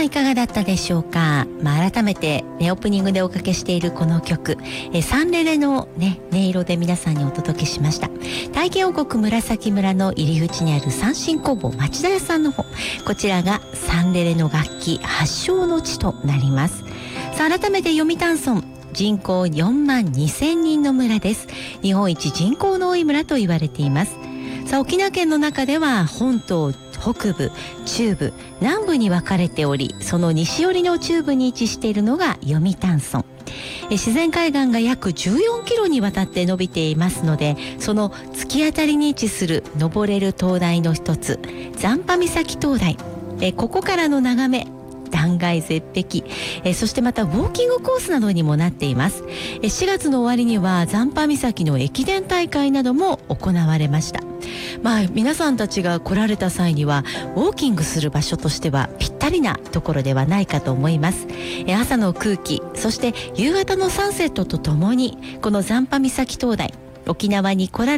いかがだったでしょうか。改めて、オープニングでおかけしているこの曲、サンレレの、音色で皆さんにお届けしました。体験王国紫村の入り口にある三振工房町田屋さんの方、こちらがサンレレの楽器発祥の地となります。さあ、改めて読谷村、人口4万2000人の村です。日本一人口の多い村と言われています。さあ、沖縄県の中では本島北部、中部、南部に分かれており、その西寄りの中部に位置しているのが読谷村。自然海岸が約14キロにわたって伸びていますので、その突き当たりに位置する登れる灯台の一つ、残波岬灯台。ここからの眺め、断崖絶壁、そしてまたウォーキングコースなどにもなっています。4月の終わりには残波岬の駅伝大会なども行われました。皆さんたちが来られた際にはウォーキングする場所としてはぴったりなところではないかと思います。朝の空気、そして夕方のサンセットとともに、この残波岬灯台、沖縄に来られ